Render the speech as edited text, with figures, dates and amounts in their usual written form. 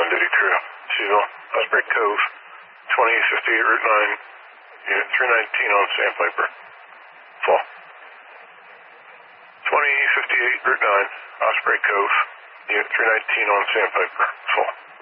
duty crew. Cecil, Osprey Cove, 2058 Route 9, Unit 319 on Sandpiper. Full. 2058 Route 9, Osprey Cove, Unit 319 on Sandpiper. Full.